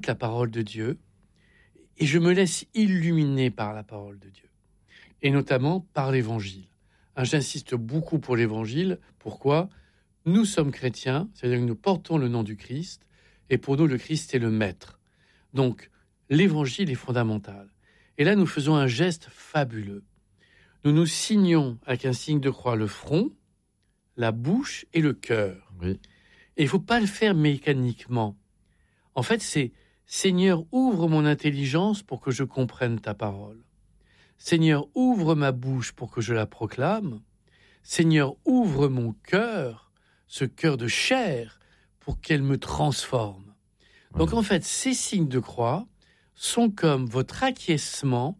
j'écoute la parole de Dieu et je me laisse illuminer par la parole de Dieu, et notamment par l'Évangile. J'insiste beaucoup pour l'Évangile. Pourquoi ? Nous sommes chrétiens, c'est-à-dire que nous portons le nom du Christ, et pour nous, le Christ est le Maître. Donc, l'Évangile est fondamental. Et là, nous faisons un geste fabuleux. Nous nous signons avec un signe de croix le front, la bouche et le cœur. Oui. Et il ne faut pas le faire mécaniquement. En fait, c'est « Seigneur, ouvre mon intelligence pour que je comprenne ta parole. Seigneur, ouvre ma bouche pour que je la proclame. Seigneur, ouvre mon cœur, ce cœur de chair, pour qu'elle me transforme. » Donc en fait, ces signes de croix sont comme votre acquiescement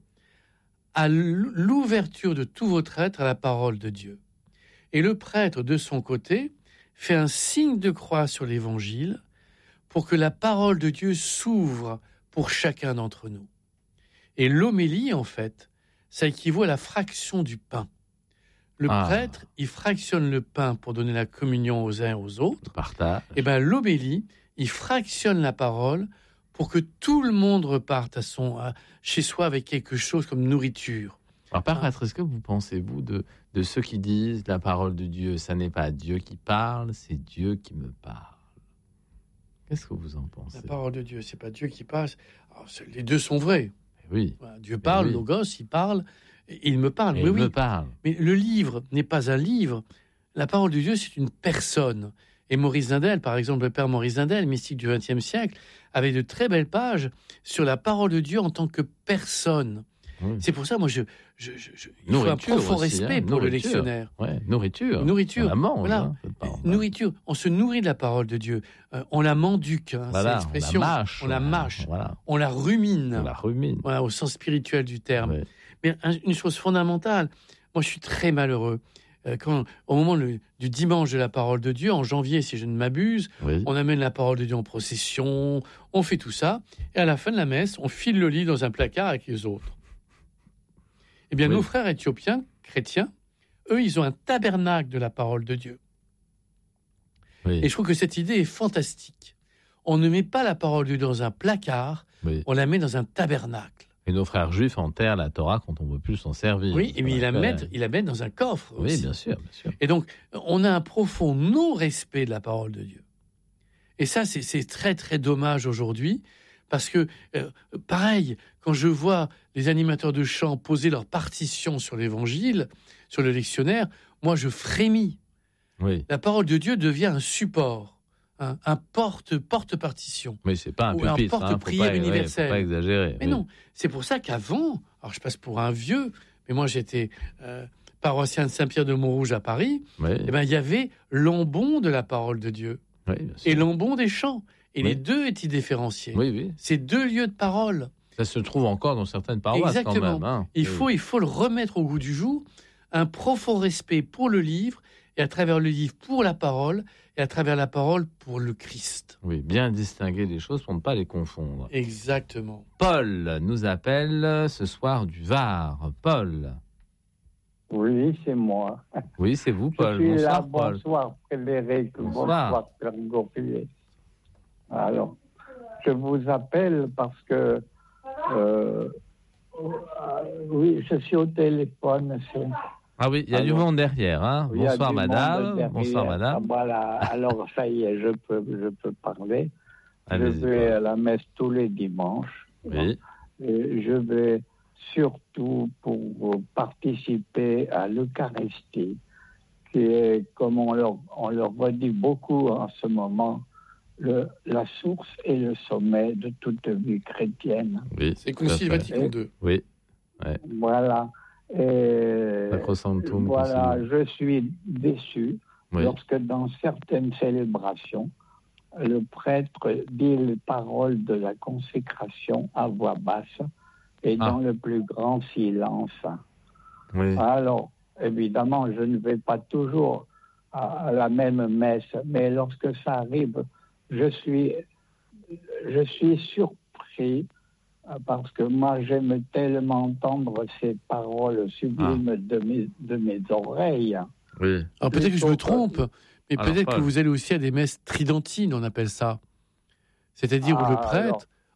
à l'ouverture de tout votre être à la parole de Dieu. Et le prêtre, de son côté, fait un signe de croix sur l'Évangile pour que la parole de Dieu s'ouvre pour chacun d'entre nous. Et l'homélie, en fait, ça équivaut à la fraction du pain. Le prêtre, il fractionne le pain pour donner la communion aux uns et aux autres. Partage. Et bien l'homélie, il fractionne la parole pour que tout le monde reparte chez soi avec quelque chose comme nourriture. Alors, prêtre, est-ce que vous pensez, vous, de ceux qui disent la parole de Dieu, ça n'est pas Dieu qui parle, c'est Dieu qui me parle? Qu'est-ce que vous en pensez? La parole de Dieu, c'est pas Dieu qui parle. Alors, les deux sont vrais. Oui. Voilà, Dieu parle, Logos, il parle, et il me parle. Il me parle. Mais le livre n'est pas un livre. La parole de Dieu, c'est une personne. Et Maurice Zindel, par exemple, le père Maurice Zindel, mystique du XXe siècle, avait de très belles pages sur la parole de Dieu en tant que personne. Oui. C'est pour ça, moi, il faut un profond respect pour le lectionnaire. Ouais, nourriture. On la mange. Voilà. Nourriture. On se nourrit de la parole de Dieu. On la menduque, voilà, c'est l'expression. On la mâche. Voilà. On la rumine. On la rumine. Voilà, au sens spirituel du terme. Ouais. Mais une chose fondamentale, moi, je suis très malheureux. Au moment du dimanche de la parole de Dieu, en janvier, si je ne m'abuse, on amène la parole de Dieu en procession, on fait tout ça, et à la fin de la messe, on file le livre dans un placard avec les autres. Eh bien, nos frères éthiopiens, chrétiens, eux, ils ont un tabernacle de la parole de Dieu. Oui. Et je trouve que cette idée est fantastique. On ne met pas la parole de Dieu dans un placard, on la met dans un tabernacle. Et nos frères juifs enterrent la Torah quand on ne veut plus s'en servir. Oui, et ils la mettent dans un coffre aussi. Oui, bien sûr. Et donc, on a un profond non-respect de la parole de Dieu. Et ça, c'est très, très dommage aujourd'hui, parce que, pareil, quand je vois les animateurs de chant poser leur partition sur l'Évangile, sur le lectionnaire, moi, je frémis. Oui. La parole de Dieu devient un support. Un porte-partition. Mais c'est pas un pupitre, un porte-prière universel. Faut pas exagérer. Mais non, c'est pour ça qu'avant, alors je passe pour un vieux, mais moi j'étais paroissien de Saint-Pierre de Montrouge à Paris, et ben il y avait l'ambon de la parole de Dieu et l'ambon des chants. Et les deux étaient différenciés. Oui. C'est deux lieux de parole. Ça se trouve encore dans certaines paroisses. Exactement. Quand même. Il faut le remettre au goût du jour, un profond respect pour le livre, et à travers le livre pour la parole, et à travers la parole pour le Christ. Oui, bien distinguer les choses pour ne pas les confondre. Exactement. Paul nous appelle ce soir du Var. Paul. Oui, c'est moi. Oui, c'est vous, Paul. Je suis bonsoir, là. Paul. Bonsoir, Frédéric. Bonsoir, Père Gaufrier. Alors, je vous appelle parce que... oui, je suis au téléphone. Ah oui, il y a du monde derrière. Hein. Oui, bonsoir, madame. Bonsoir, madame. Ah, voilà, alors ça y est, je peux parler. Allez-y, je vais Paul. à la messe tous les dimanches. Oui. Et je vais surtout pour participer à l'Eucharistie, qui est, comme on leur redit beaucoup en ce moment, la source et le sommet de toute vie chrétienne. Oui, c'est Concile Vatican II. Oui. Ouais. Voilà. Et voilà, je suis déçu lorsque dans certaines célébrations, le prêtre dit les paroles de la consécration à voix basse et dans le plus grand silence. Oui. Alors, évidemment, je ne vais pas toujours à la même messe, mais lorsque ça arrive, je suis surpris parce que moi, j'aime tellement entendre ces paroles sublimes de mes oreilles. Oui. Alors peut-être que je me trompe, mais peut-être que vous allez aussi à des messes tridentines, on appelle ça. C'est-à-dire où le prêtre